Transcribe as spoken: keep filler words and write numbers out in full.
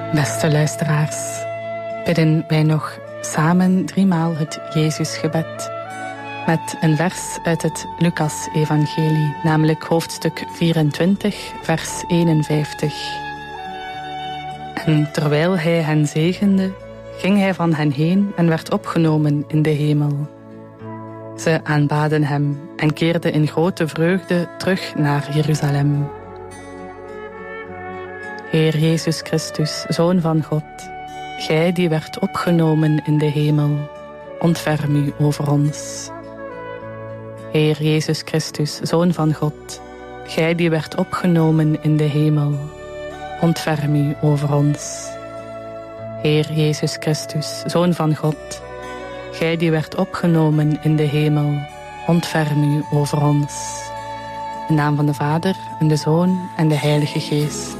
Beste luisteraars, bidden wij nog samen driemaal het Jezusgebed met een vers uit het Lucas-evangelie, namelijk hoofdstuk vierentwintig, vers eenenvijftig. En terwijl hij hen zegende, ging hij van hen heen en werd opgenomen in de hemel. Ze aanbaden hem en keerden in grote vreugde terug naar Jeruzalem. Heer Jezus Christus, Zoon van God, Gij die werd opgenomen in de hemel, ontferm u over ons. Heer Jezus Christus, Zoon van God, Gij die werd opgenomen in de hemel, ontferm u over ons. Heer Jezus Christus, Zoon van God, Gij die werd opgenomen in de hemel, ontferm u over ons. In naam van de Vader, en de Zoon, en de Heilige Geest.